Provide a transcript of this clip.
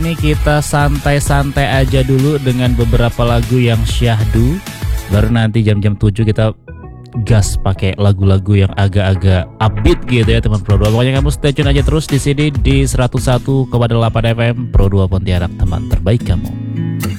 Ini kita santai-santai aja dulu dengan beberapa lagu yang syahdu. Baru nanti jam-jam 7 kita gas pakai lagu-lagu yang agak-agak upbeat gitu ya teman Pro 2. Pokoknya kamu stay tune aja terus di sini di 101,8 FM Pro 2 Pontianak, teman terbaik kamu.